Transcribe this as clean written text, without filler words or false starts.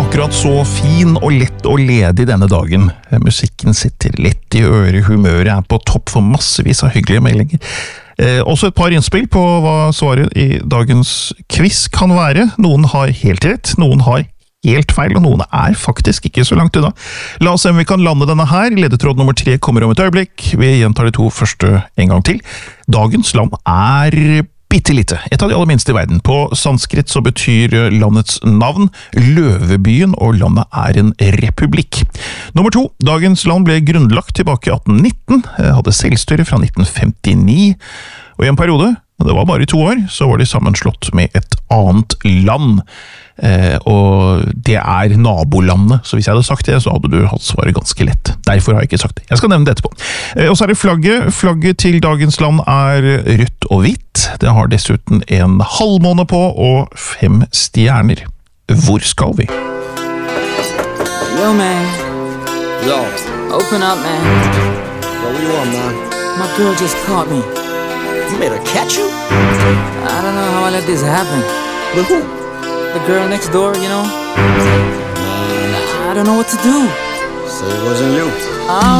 akkurat så fin og lett og ledig denne dagen. Musikken sitter lett i øret, humøret er på topp for massevis av hyggelige meldinger. Også et par innspill på hva svaret i dagens quiz kan være. Noen har helt rett, noen har helt feil, og noen er faktisk ikke så langt unna. La oss se om vi kan lande denne her. Ledetråd nummer 3 kommer om et øyeblikk. Vi gjentar de to første en gang til. Dagens land er bittelite, et av de aller minste i verden. På sanskrit så betyr landets navn Løvebyen, og landet er en republikk. Nummer 2, dagens land ble grunnlagt tilbake i 1819, hadde selvstyre fra 1959, og i en periode, det var bare 2 år, så var de sammenslått med et annet land. Og det er nabolandet, så hvis jeg hadde sagt det, så hadde du hatt svaret ganske lett. Derfor har jeg ikke sagt det. Jeg skal nevne det etterpå. Og så er det flagget. Flagget til dagens land er rødt og hvitt. Det har dessuten en halvmåne på og 5 stjerner. Hvor skal vi? Yo, man. Yo. Open up, man. Yo, what you want, man? My girl just caught me. You made her catch you? I don't know how I let this happen. With who? The girl next door, you know? I don't know what to do. So it wasn't you.